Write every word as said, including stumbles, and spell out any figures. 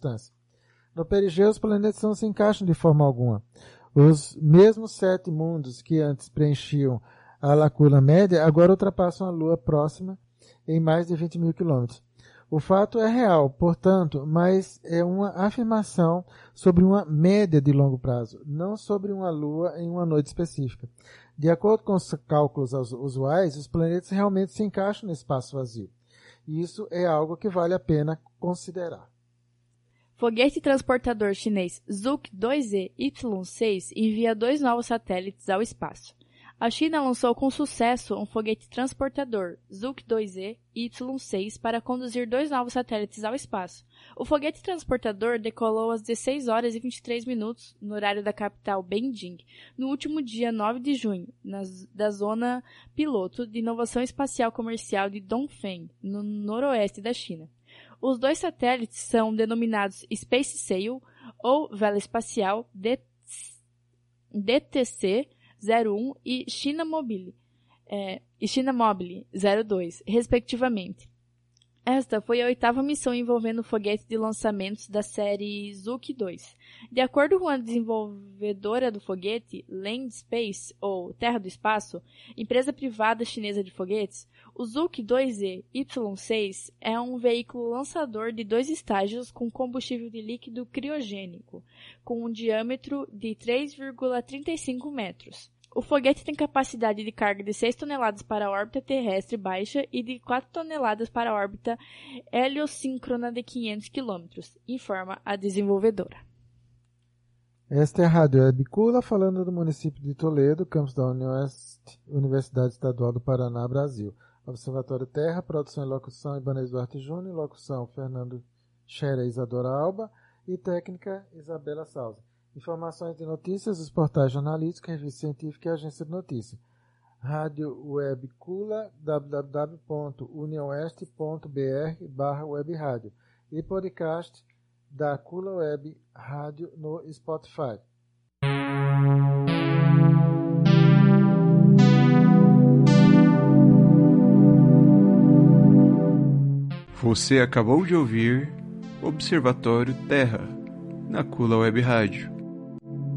distância. No perigeu, os planetas não se encaixam de forma alguma. Os mesmos sete mundos que antes preenchiam a lacuna média, agora ultrapassam a Lua próxima em mais de vinte mil quilômetros. O fato é real, portanto, mas é uma afirmação sobre uma média de longo prazo, não sobre uma Lua em uma noite específica. De acordo com os cálculos usuais, os planetas realmente se encaixam no espaço vazio. E isso é algo que vale a pena considerar. Foguete transportador chinês Zhuk dois Z Y seis envia dois novos satélites ao espaço. A China lançou com sucesso um foguete transportador Zhuk dois Z Y seis para conduzir dois novos satélites ao espaço. O foguete transportador decolou às dezesseis horas e vinte e três minutos no horário da capital Beijing, no último dia nove de junho, na, da zona piloto de inovação espacial comercial de Dongfeng, no noroeste da China. Os dois satélites são denominados Space Sail ou Vela Espacial D T C zero um e China Mobile, é, e China Mobile zero dois, respectivamente. Esta foi a oitava missão envolvendo o foguete de lançamentos da série Zhuk dois. De acordo com a desenvolvedora do foguete, Land Space, ou Terra do Espaço, empresa privada chinesa de foguetes, o Zhuk dois Z Y seis é um veículo lançador de dois estágios com combustível de líquido criogênico, com um diâmetro de três vírgula trinta e cinco metros. O foguete tem capacidade de carga de seis toneladas para a órbita terrestre baixa e de quatro toneladas para a órbita heliosíncrona de quinhentos quilômetros, informa a desenvolvedora. Esta é a Rádio Web Cula, falando do município de Toledo, campus da Unioeste, Universidade Estadual do Paraná, Brasil. Observatório Terra, produção e locução Ibanez Duarte Júnior, locução Fernando Scherer e Isadora Alba e técnica Isabela Salza. Informações de notícias, os portais jornalísticos, revista científica e agência de notícias. Rádio Web Cula, w w w ponto unioeste ponto b r barra web rádio e podcast da Cula Web Rádio no Spotify. Você acabou de ouvir Observatório Terra, na Cula Web Rádio.